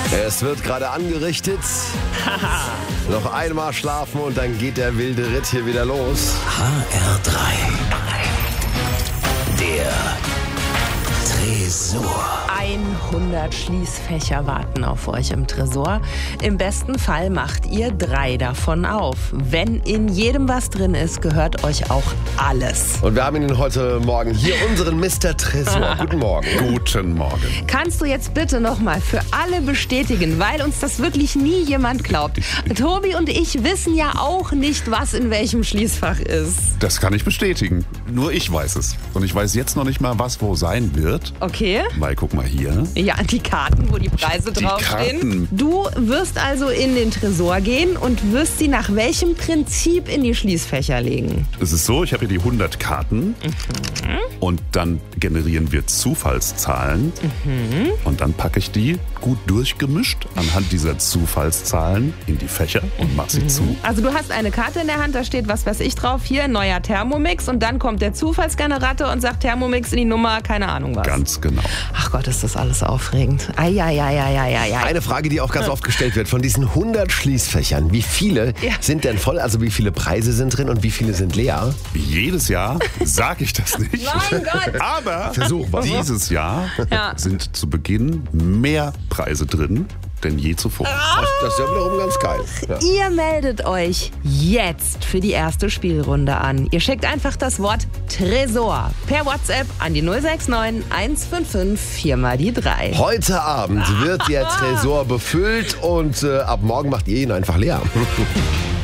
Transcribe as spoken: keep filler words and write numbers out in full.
Es wird gerade angerichtet. Noch einmal schlafen und dann geht der wilde Ritt hier wieder los. H R drei. Der Tresor. hundert Schließfächer warten auf euch im Tresor. Im besten Fall macht ihr drei davon auf. Wenn in jedem was drin ist, gehört euch auch alles. Und wir haben ihn heute Morgen hier, unseren Mister Tresor. Guten Morgen. Guten Morgen. Kannst du jetzt bitte nochmal für alle bestätigen, weil uns das wirklich nie jemand glaubt. Tobi und ich wissen ja auch nicht, was in welchem Schließfach ist. Das kann ich bestätigen. Nur ich weiß es. Und ich weiß jetzt noch nicht mal, was wo sein wird. Okay. Weil, guck mal hier. Ja, die Karten, wo die Preise Die draufstehen. Karten. Du wirst also in den Tresor gehen und wirst sie nach welchem Prinzip in die Schließfächer legen? Es ist so, ich habe hier die hundert Karten. Mhm. Und dann generieren wir Zufallszahlen. Mhm. Und dann packe ich die gut durchgemischt anhand dieser Zufallszahlen in die Fächer und mache sie mhm. zu. Also du hast eine Karte in der Hand, da steht, was weiß ich drauf, hier, neuer Thermomix. Und dann kommt der Zufallsgenerator und sagt Thermomix in die Nummer, keine Ahnung was. Ganz genau. Ach Gott, ist das alles aufregend. Eieieiei. Eine Frage, die auch ganz oft gestellt wird. Von diesen hundert Schließfächern, wie viele Ja. sind denn voll? Also wie viele Preise sind drin und wie viele sind leer? Jedes Jahr sage ich das nicht. Mein Gott. Aber Versuch mal. dieses Jahr Ja. sind zu Beginn mehr Preise drin denn je zuvor. Das, das ist ja wiederum ganz geil. Ja. Ihr meldet euch jetzt für die erste Spielrunde an. Ihr schickt einfach das Wort Tresor per WhatsApp an die null sechs neun eins fünf fünf vier mal die drei. Heute Abend wird der Tresor befüllt und äh, ab morgen macht ihr ihn einfach leer.